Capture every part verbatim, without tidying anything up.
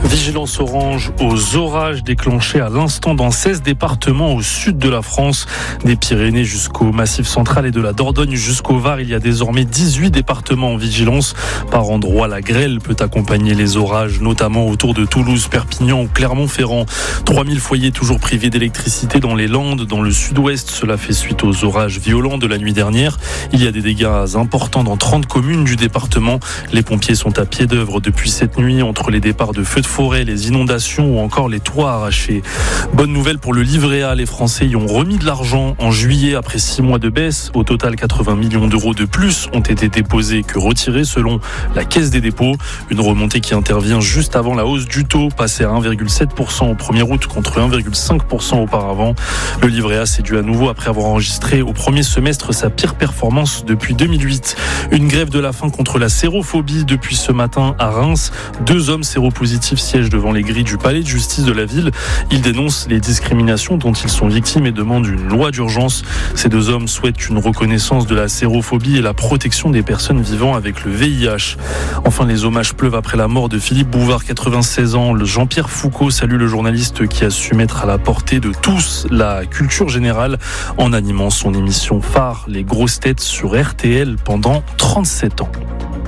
Vigilance orange aux orages déclenchés à l'instant dans seize départements au sud de la France, des Pyrénées jusqu'au Massif central et de la Dordogne jusqu'au Var. Il y a désormais dix-huit départements en vigilance. Par endroits, la grêle peut accompagner les orages, notamment autour de Toulouse, Perpignan ou Clermont-Ferrand. trois mille foyers toujours privés d'électricité dans les Landes, dans le sud-ouest. Cela fait suite aux orages violents de la nuit dernière. Il y a des dégâts importants dans trente communes du département. Les pompiers sont à pied d'œuvre depuis cette nuit entre les départs de feux de forêt, les inondations ou encore les toits arrachés. Bonne nouvelle pour le livret A, les Français y ont remis de l'argent en juillet après six mois de baisse. Au total, quatre-vingts millions d'euros de plus ont été déposés que retirés selon la Caisse des dépôts. Une remontée qui intervient juste avant la hausse du taux, passé à un virgule sept pour cent au premier août contre un virgule cinq pour cent auparavant. Le livret A s'est dû à nouveau après avoir enregistré au premier semestre sa pire performance depuis deux mille huit. Une grève de la faim contre la sérophobie depuis ce matin à Reims. Deux hommes séropositifs siègent devant les grilles du palais de justice de la ville. Ils dénoncent les discriminations dont ils sont victimes et demandent une loi d'urgence. Ces deux hommes souhaitent une reconnaissance de la sérophobie et la protection des personnes vivant avec le V I H. Enfin, les hommages pleuvent après la mort de Philippe Bouvard, quatre-vingt-seize ans. Le Jean-Pierre Foucault salue le journaliste qui a su mettre à la portée de tous la culture générale en animant son émission phare, Les Grosses Têtes, sur R T L pendant trente-sept ans.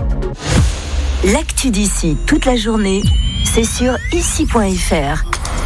L'actu d'ici toute la journée, c'est sur ici point f r.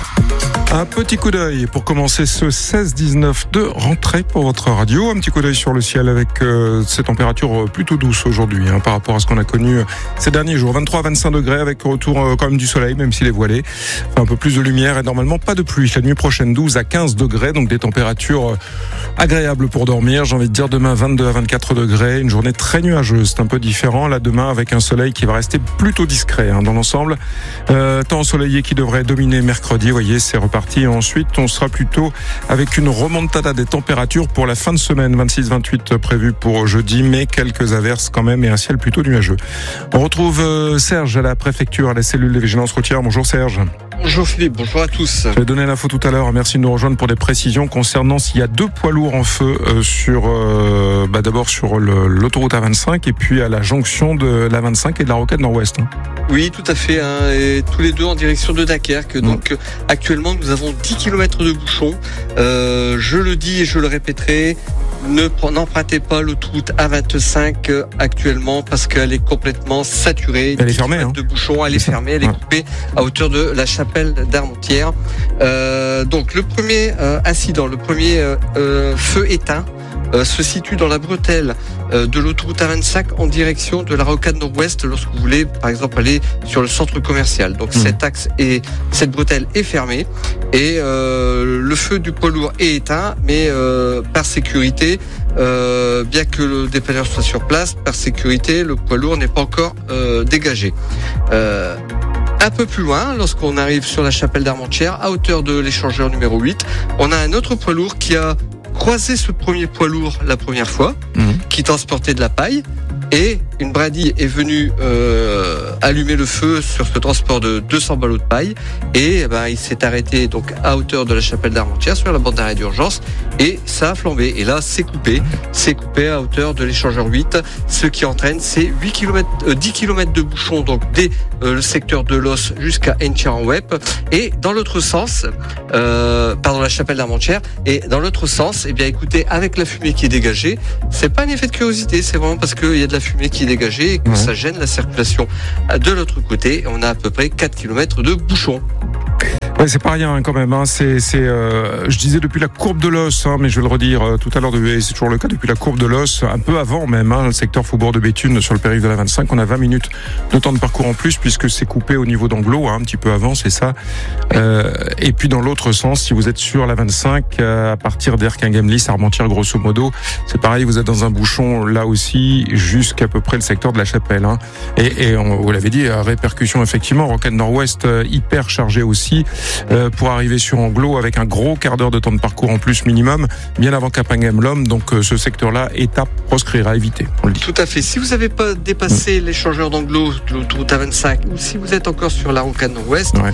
Un petit coup d'œil pour commencer ce seize dix-neuf de rentrée pour votre radio. Un petit coup d'œil sur le ciel avec euh, ces températures plutôt douces aujourd'hui hein, par rapport à ce qu'on a connu ces derniers jours. vingt-trois à vingt-cinq degrés avec retour euh, quand même du soleil, même s'il est voilé. Enfin, un peu plus de lumière et normalement pas de pluie. La nuit prochaine, douze à quinze degrés, donc des températures euh, agréables pour dormir. J'ai envie de dire demain vingt-deux à vingt-quatre degrés. Une journée très nuageuse, c'est un peu différent. Là demain avec un soleil qui va rester plutôt discret hein, dans l'ensemble. Euh, temps ensoleillé qui devrait dominer mercredi. Vous voyez, c'est reparti. Et ensuite, on sera plutôt avec une remontada des températures pour la fin de semaine. vingt-six vingt-huit prévu pour jeudi, mais quelques averses quand même et un ciel plutôt nuageux. On retrouve Serge à la préfecture, à la cellule de vigilance routière. Bonjour Serge. Bonjour Philippe, bonjour à tous. Je vais donner l'info tout à l'heure. Merci de nous rejoindre pour des précisions concernant s'il y a deux poids lourds en feu euh, sur, euh, bah d'abord sur le, l'autoroute A vingt-cinq et puis à la jonction de l'A vingt-cinq et de la Rocade Nord-Ouest. Hein. Oui, tout à fait. Hein, et tous les deux en direction de Dunkerque. Donc mmh. actuellement, nous avons dix kilomètres de bouchons. Euh, je le dis et je le répéterai. Ne n'empruntez pas l'autoroute A vingt-cinq actuellement parce qu'elle est complètement saturée. Elle est fermée. Hein. De bouchons, elle est fermée, elle est coupée à hauteur de la chapelle d'Armentières. Euh, donc le premier euh, incident, le premier euh, euh, feu éteint euh, se situe dans la bretelle euh, de l'autoroute A vingt-cinq en direction de la Rocade Nord-Ouest lorsque vous voulez par exemple aller sur le centre commercial. Donc mmh. cet axe et cette bretelle est fermée et euh, le feu du poids lourd est éteint, mais euh, par sécurité, euh, bien que le dépanneur soit sur place, par sécurité, le poids lourd n'est pas encore euh, dégagé. Euh, Un peu plus loin, lorsqu'on arrive sur la chapelle d'Armentières, à hauteur de l'échangeur numéro huit, on a un autre poids lourd qui a croisé ce premier poids lourd la première fois, mmh. qui transportait de la paille. Et une brindille est venue euh, allumer le feu sur ce transport de deux cents ballots de paille. Et eh ben, il s'est arrêté donc à hauteur de la chapelle d'Armentières sur la bande d'arrêt d'urgence. Et ça a flambé. Et là, c'est coupé. C'est coupé à hauteur de l'échangeur huit. Ce qui entraîne, c'est huit kilomètres, euh, dix kilomètres de bouchons donc dès euh, le secteur de Los jusqu'à Enchères-en-Wep. Et dans l'autre sens, euh, pardon, la chapelle d'Armentières. Et dans l'autre sens, eh bien, écoutez, avec la fumée qui est dégagée, c'est pas un effet de curiosité. C'est vraiment parce qu'il y a de la fumée qui est dégagée et que ouais. ça gêne la circulation. De l'autre côté, on a à peu près quatre kilomètres de bouchons. Ouais, c'est pas rien hein, quand même. Hein. C'est, c'est, euh, je disais depuis la courbe de l'Os, hein, mais je vais le redire euh, tout à l'heure. De, c'est toujours le cas depuis la courbe de l'Os, un peu avant même. Hein, le secteur Faubourg de Béthune sur le périph' de la vingt-cinq, on a vingt minutes de temps de parcours en plus puisque c'est coupé au niveau d'Anglo, hein, un petit peu avant, c'est ça. Euh, et puis dans l'autre sens, si vous êtes sur la vingt-cinq, euh, à partir d'Erquingemlis, Armentières, grosso modo, c'est pareil. Vous êtes dans un bouchon là aussi jusqu'à peu près le secteur de la Chapelle. Hein. Et, et on, vous l'avez dit, répercussion effectivement. Rocade Nord-Ouest euh, hyper chargé aussi. Euh, pour arriver sur Anglo avec un gros quart d'heure de temps de parcours en plus minimum, bien avant Capinghem-Lhomme. Donc euh, ce secteur-là est à proscrire, à éviter. On le dit. Tout à fait. Si vous n'avez pas dépassé mmh. l'échangeur d'Anglo de l'autoroute A vingt-cinq ou si vous êtes encore sur la Rocade Nord-Ouest, ouais.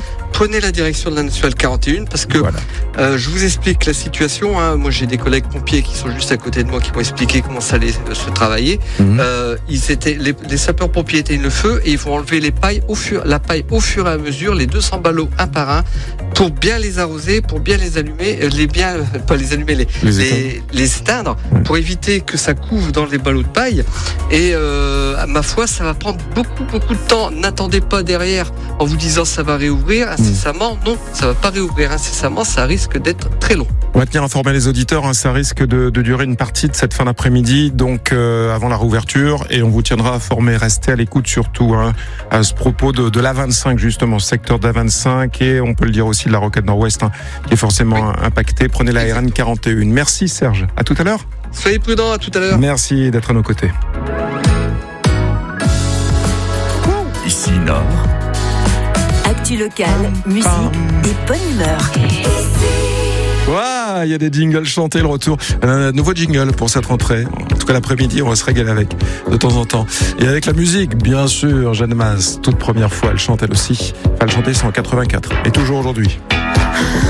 prenez la direction de la nationale quarante et un parce que Voilà. euh, je vous explique la situation. Hein. Moi, j'ai des collègues pompiers qui sont juste à côté de moi qui m'ont expliqué comment ça allait se travailler. Mhm. Euh, ils étaient, les, les sapeurs-pompiers éteignent le feu et ils vont enlever les pailles au fur, la paille au fur et à mesure, les deux cents ballots un par un, pour bien les arroser, pour bien les allumer, euh, les bien, euh, pas les allumer, les, Les les, les éteindre, Ouais. pour éviter que ça couvre dans les ballots de paille. Et euh, à ma foi, ça va prendre beaucoup, beaucoup de temps. N'attendez pas derrière en vous disant ça va réouvrir incessamment. Non, ça va pas réouvrir incessamment. Ça risque d'être très long. On va tenir informer les auditeurs, hein, ça risque de, de durer une partie de cette fin d'après-midi, donc euh, avant la réouverture, et on vous tiendra informé. Restez à l'écoute surtout hein, à ce propos de, de l'A vingt-cinq justement, ce secteur d'A vingt-cinq, et on peut le dire aussi de la rocade nord-ouest hein, qui est forcément oui. impactée. Prenez la R N quarante et un. Merci Serge, à tout à l'heure. Soyez prudents, à tout à l'heure. Merci d'être à nos côtés. Ici Nord. Actu locale, musique et bonne humeur. Waouh, il y a des jingles chantés, le retour. Un nouveau jingle pour cette rentrée. En tout cas, l'après-midi, on va se régaler avec, de temps en temps. Et avec la musique, bien sûr, Jeanne Maz, toute première fois, elle chante elle aussi. Enfin, elle chantait, c'est en quatre-vingt-quatre. Et toujours aujourd'hui.